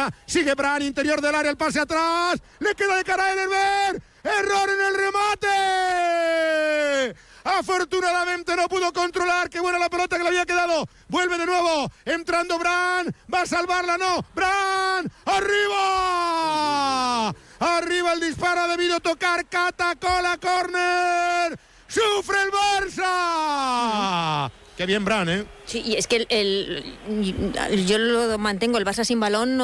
área, sigue Bran, interior del área, el pase atrás, le queda de cara a Ederberg, error en el remate. Afortunadamente no pudo controlar, qué buena la pelota que le había quedado, vuelve de nuevo, entrando Bran, va a salvarla, no, Bran, arriba, arriba el disparo, ha debido tocar Catacola, córner, sufre el Barça. Qué bien Bran, ¿eh? Sí, y es que yo lo mantengo, el Barça sin balón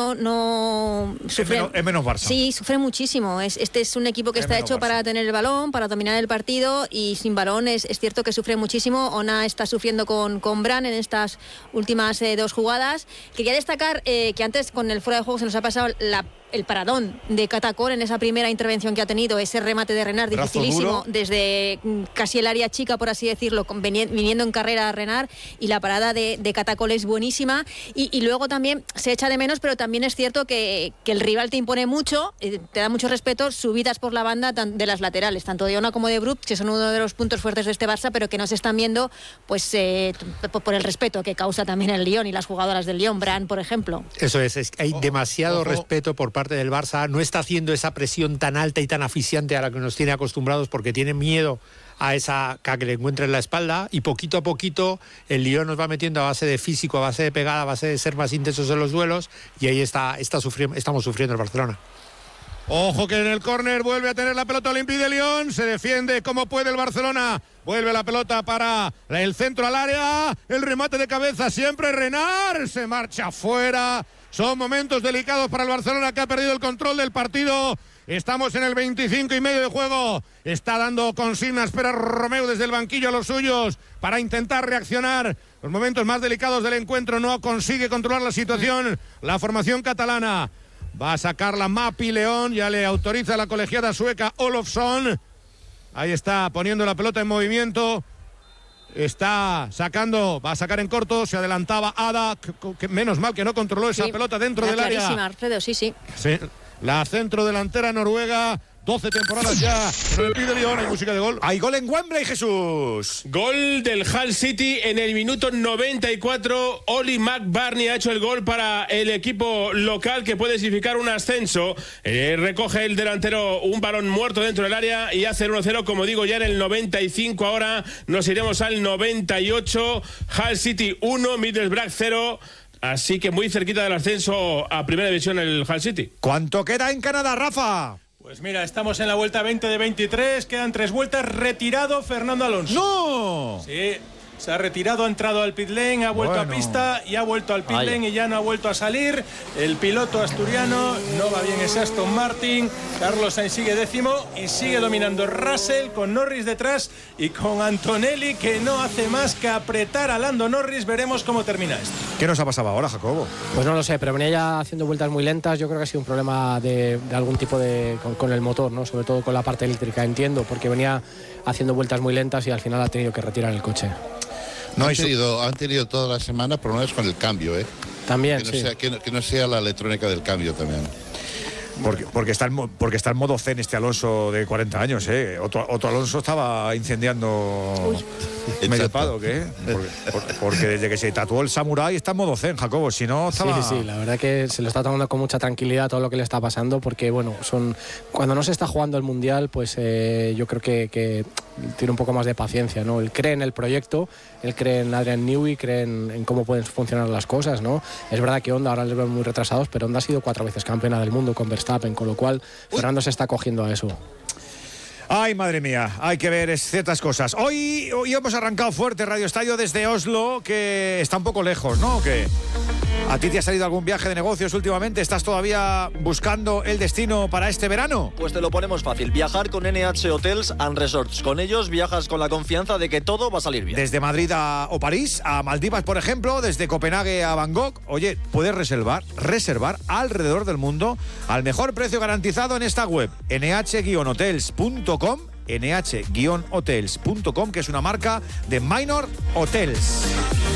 no sufre. Es menos Barça. Sí, sufre muchísimo. Este es un equipo que está hecho Barça para tener el balón, para dominar el partido, y sin balón es cierto que sufre muchísimo. Ona está sufriendo con Bran en estas últimas dos jugadas. Quería destacar que antes con el fuera de juego se nos ha pasado el paradón de Catacol en esa primera intervención que ha tenido, ese remate de Renard dificilísimo desde casi el área chica, por así decirlo, viniendo en carrera a Renard, y la parada de Catacol es buenísima, y luego también se echa de menos, pero también es cierto que el rival te impone mucho, te da mucho respeto, subidas por la banda de las laterales, tanto de Ona como de Brut, que son uno de los puntos fuertes de este Barça, pero que no se están viendo pues por el respeto que causa también el Lyon y las jugadoras del Lyon, Bran, por ejemplo. Eso es que hay demasiado respeto por parte del Barça, no está haciendo esa presión tan alta y tan asfixiante a la que nos tiene acostumbrados, porque tiene miedo a esa que le encuentre en la espalda, y poquito a poquito el Lyon nos va metiendo a base de físico, a base de pegada, a base de ser más intensos en los duelos, y ahí estamos sufriendo el Barcelona. Ojo que en el córner vuelve a tener la pelota Olympique de Lyon, se defiende como puede el Barcelona, vuelve la pelota para el centro al área, el remate de cabeza siempre Renard, se marcha fuera. Son momentos delicados para el Barcelona, que ha perdido el control del partido. Estamos en el 25 y medio de juego. Está dando consignas Pere Romeu desde el banquillo a los suyos para intentar reaccionar. Los momentos más delicados del encuentro, no consigue controlar la situación la formación catalana. Va a sacar la Mapi León, ya le autoriza la colegiada sueca Olofsson. Ahí está poniendo la pelota en movimiento. Está sacando, va a sacar en corto, se adelantaba Ada, que menos mal que no controló esa pelota dentro del área. Alfredo, sí. La centrodelantera noruega, 12 temporadas ya en el de Lyon. Hay música de gol. Hay gol en Wembley, Jesús. Gol del Hull City en el minuto 94. Oli McBurney ha hecho el gol para el equipo local, que puede significar un ascenso. Recoge el delantero un balón muerto dentro del área y hace el 1-0, como digo, ya en el 95. Ahora nos iremos al 98. Hull City 1, Middlesbrough 0. Así que muy cerquita del ascenso a Primera División el Hull City. ¿Cuánto queda en Canadá, Rafa? Pues mira, estamos en la vuelta 20 de 23, quedan 3 vueltas, retirado Fernando Alonso. ¡No! Sí, se ha retirado, ha entrado al pit lane, ha vuelto a pista y ha vuelto al pit lane y ya no ha vuelto a salir. El piloto asturiano, no va bien ese Aston Martin. Carlos Sainz sigue décimo y sigue dominando Russell, con Norris detrás y con Antonelli, que no hace más que apretar a Lando Norris. Veremos cómo termina esto. ¿Qué nos ha pasado ahora, Jacobo? Pues no lo sé, pero venía ya haciendo vueltas muy lentas. Yo creo que ha sido un problema de algún tipo con el motor, ¿no? Sobre todo con la parte eléctrica, entiendo, porque venía haciendo vueltas muy lentas y al final ha tenido que retirar el coche. No han tenido toda la semana problemas con el cambio, ¿eh? También, que no sea la electrónica del cambio también. Porque está en modo zen este Alonso de 40 años, ¿eh? Otro Alonso estaba incendiando medio Pado, ¿qué? Porque desde que se tatuó el samurái está en modo zen, Jacobo, si no estaba... Sí, la verdad que se lo está tomando con mucha tranquilidad todo lo que le está pasando, porque bueno, cuando no se está jugando el Mundial, pues yo creo que tiene un poco más de paciencia, ¿no? Él cree en el proyecto, él cree en Adrian Newey, cree en cómo pueden funcionar las cosas, ¿no? Es verdad que Honda ahora les veo muy retrasados, pero Honda ha sido 4 veces campeona del mundo con Verstappen, con lo cual Fernando se está cogiendo a eso. Ay, madre mía, hay que ver ciertas cosas. Hoy hemos arrancado fuerte Radio Estadio desde Oslo, que está un poco lejos, ¿no? ¿Qué? ¿A ti te ha salido algún viaje de negocios últimamente? ¿Estás todavía buscando el destino para este verano? Pues te lo ponemos fácil. Viajar con NH Hotels and Resorts. Con ellos viajas con la confianza de que todo va a salir bien. Desde Madrid o París, a Maldivas, por ejemplo, desde Copenhague a Bangkok. Oye, puedes reservar alrededor del mundo al mejor precio garantizado en esta web, nh-hotels.com, nh-hotels.com, que es una marca de Minor Hotels.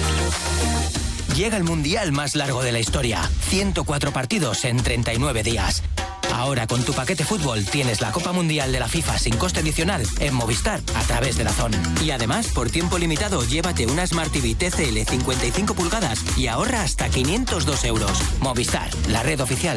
Llega el mundial más largo de la historia. 104 partidos en 39 días. Ahora con tu paquete fútbol tienes la Copa Mundial de la FIFA sin coste adicional en Movistar a través de DAZN. Y además, por tiempo limitado, llévate una Smart TV TCL 55 pulgadas y ahorra hasta 502 euros. Movistar, la red oficial